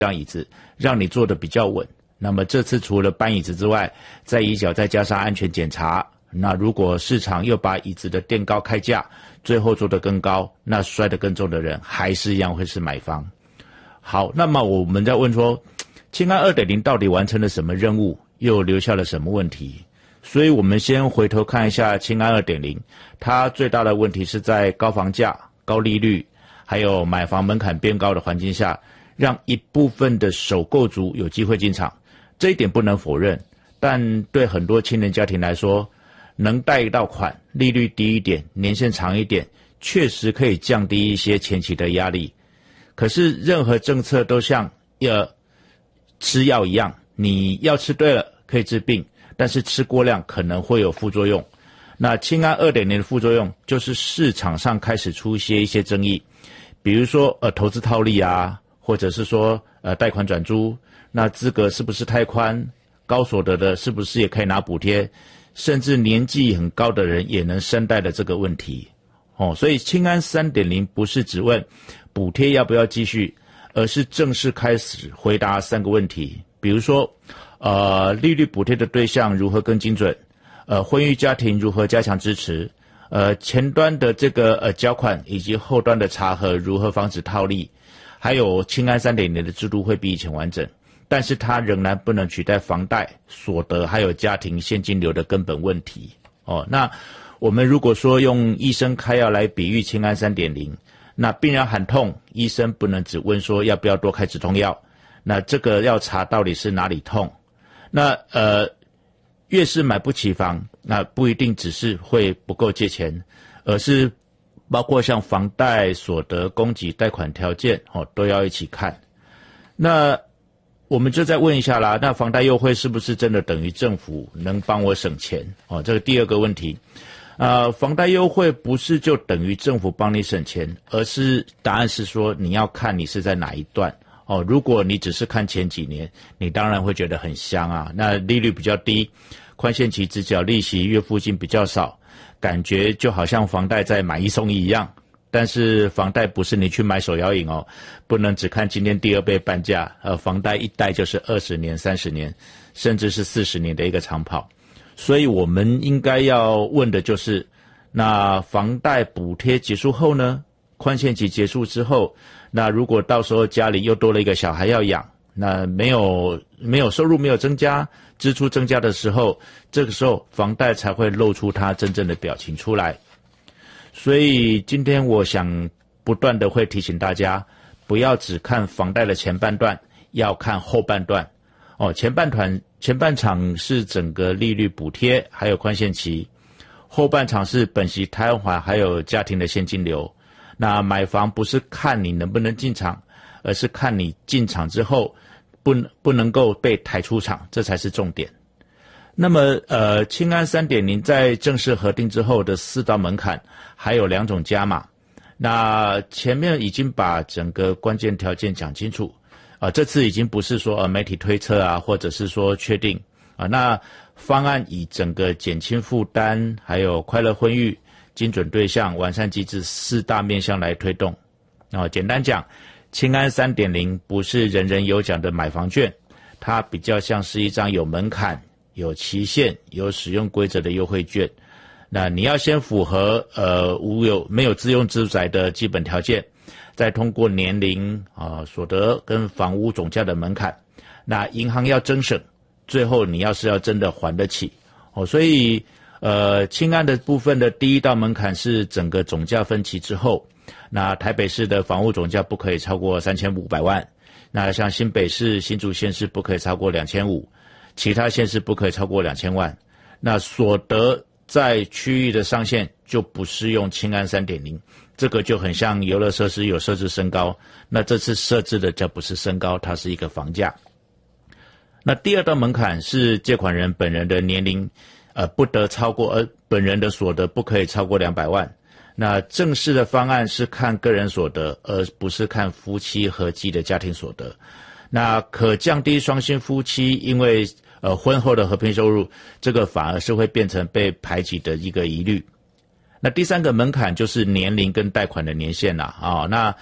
张椅子，让你坐得比较稳。那么这次除了搬椅子之外，在椅脚再加上安全检查，那如果市场又把椅子的垫高开价，最后做得更高，那摔得更重的人还是一样会是买方。好，那么我们在问说，青安 2.0 到底完成了什么任务，又留下了什么问题？所以我们先回头看一下青安 2.0， 它最大的问题是在高房价、高利率，还有买房门槛变高的环境下，让一部分的首购族有机会进场。这一点不能否认，但对很多青年家庭来说，能贷到款，利率低一点，年限长一点，确实可以降低一些前期的压力。可是任何政策都像吃药一样，你药吃对了可以治病，但是吃过量可能会有副作用。那青安 2.0 的副作用就是市场上开始出一些争议，比如说投资套利啊，或者是说贷款转租，那资格是不是太宽，高所得的是不是也可以拿补贴，甚至年纪很高的人也能申贷的这个问题。所以青安 3.0 不是只问补贴要不要继续，而是正式开始回答3个问题，比如说利率补贴的对象如何更精准，婚育家庭如何加强支持，前端的这个缴款以及后端的查核如何防止套利，还有青安 3.0 的制度会比以前完整，但是它仍然不能取代房贷、所得还有家庭现金流的根本问题。那我们如果说用医生开药来比喻青安 3.0， 那病人喊痛，医生不能只问说要不要多开止痛药，那这个要查到底是哪里痛。那越是买不起房，那不一定只是会不够借钱，而是包括像房贷、所得、供给、贷款条件都要一起看。那我们就再问一下啦，那房贷优惠是不是真的等于政府能帮我省钱？这个第二个问题。房贷优惠不是就等于政府帮你省钱，而是答案是说你要看你是在哪一段。如果你只是看前几年，你当然会觉得很香啊，那利率比较低，宽限期只缴利息，月付金比较少，感觉就好像房贷在买一送一一样。但是房贷不是你去买手摇饮不能只看今天第2倍半价，房贷一贷就是20年、30年，甚至是40年的一个长跑。所以我们应该要问的就是，那房贷补贴结束后呢？宽限期结束之后，那如果到时候家里又多了一个小孩要养，那没有收入没有增加，支出增加的时候，这个时候房贷才会露出它真正的表情出来。所以今天我想不断的会提醒大家，不要只看房贷的前半段，要看后半段。前半场是整个利率补贴还有宽限期，后半场是本息摊还还有家庭的现金流。那买房不是看你能不能进场，而是看你进场之后不能够被抬出场，这才是重点。那么青安 3.0 在正式核定之后的4道门槛还有2种加码，那前面已经把整个关键条件讲清楚这次已经不是说媒体推测啊，或者是说确定那方案以整个减轻负担还有快乐婚育、精准对象、完善机制4大面向来推动简单讲，青安 3.0 不是人人有奖的买房券，它比较像是一张有门槛、有期限、有使用规则的优惠券。那你要先符合没有自用住宅的基本条件，再通过年龄所得跟房屋总价的门槛，那银行要增省，最后你要真的还得起所以青安的部分的第1道门槛是整个总价分期之后，那台北市的房屋总价不可以超过3500万，那像新北市、新竹县市不可以超过2500，其他县市不可以超过2000万。那所得在区域的上限就不适用青安 3.0， 这个就很像游乐设施有设置身高，那这次设置的就不是身高，它是一个房价。那第2道门槛是借款人本人的年龄不得超过本人的所得不可以超过200万。那正式的方案是看个人所得，而不是看夫妻合计的家庭所得。那可降低双薪夫妻因为婚后的合并收入，这个反而是会变成被排挤的一个疑虑。那第3个门槛就是年龄跟贷款的年限那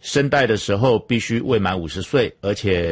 申贷的时候必须未满50岁，而且